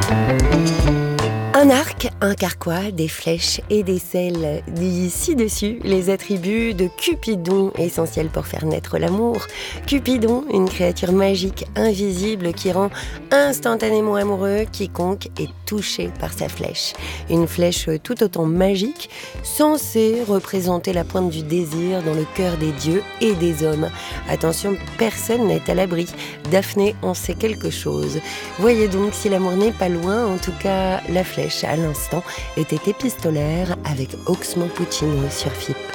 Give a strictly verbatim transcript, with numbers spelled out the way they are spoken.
Un arc, un carquois, des flèches et des selles. Dit ci-dessus les attributs de Cupidon, essentiels pour faire naître l'amour. Cupidon, une créature magique invisible qui rend instantanément amoureux quiconque est touché par sa flèche. Une flèche tout autant magique, censée représenter la pointe du désir dans le cœur des dieux et des hommes. Attention, personne n'est à l'abri. Daphné en sait quelque chose. Voyez donc si l'amour n'est pas loin, en tout cas la flèche à l'instant était épistolaire avec Oxmo Puccino sur F I P.